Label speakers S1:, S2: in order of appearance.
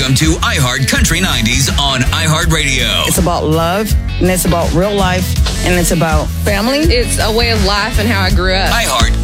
S1: Welcome to iHeart Country 90s on iHeartRadio.
S2: It's about love, and it's about real life, and it's about family.
S3: It's a way of life and how I grew up.
S1: iHeart